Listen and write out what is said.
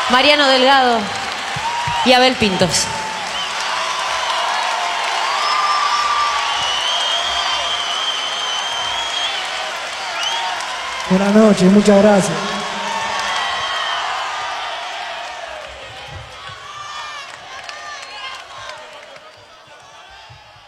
Mariano Delgado y Abel Pintos. Buenas noches, muchas gracias.